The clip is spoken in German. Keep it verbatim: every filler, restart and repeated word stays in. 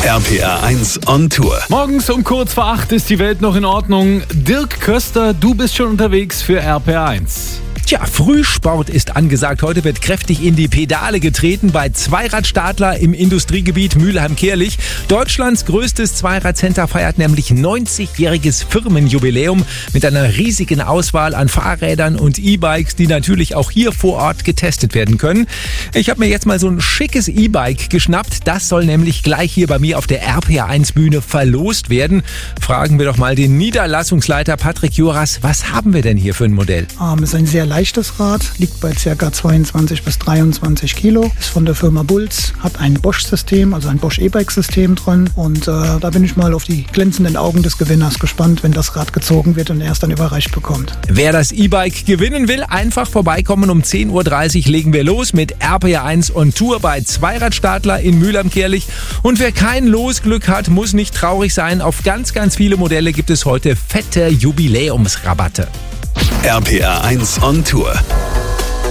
R P R eins on Tour. Morgens um kurz vor acht ist die Welt noch in Ordnung. Dirk Köster, du bist schon unterwegs für R P R eins. Tja, Frühsport ist angesagt. Heute wird kräftig in die Pedale getreten bei Zweiradstadler im Industriegebiet Mülheim-Kärlich. Deutschlands größtes Zweiradcenter feiert nämlich neunzigjähriges Firmenjubiläum mit einer riesigen Auswahl an Fahrrädern und E-Bikes, die natürlich auch hier vor Ort getestet werden können. Ich habe mir jetzt mal so ein schickes E-Bike geschnappt. Das soll nämlich gleich hier bei mir auf der R P R eins Bühne verlost werden. Fragen wir doch mal den Niederlassungsleiter Patrick Joras. Was haben wir denn hier für ein Modell? Um, ist ein sehr leichtes Rad, liegt bei ca. zweiundzwanzig bis dreiundzwanzig Kilo, ist von der Firma Bulls, hat ein Bosch-System, also ein Bosch E-Bike-System drin und äh, da bin ich mal auf die glänzenden Augen des Gewinners gespannt, wenn das Rad gezogen wird und er es dann überreicht bekommt. Wer das E-Bike gewinnen will, einfach vorbeikommen. Um zehn Uhr dreißig legen wir los mit R P R eins on Tour bei Zweiradstadler in Mülheim-Kärlich. Und wer kein Losglück hat, muss nicht traurig sein. Auf ganz, ganz viele Modelle gibt es heute fette Jubiläumsrabatte. R P R eins on Tour.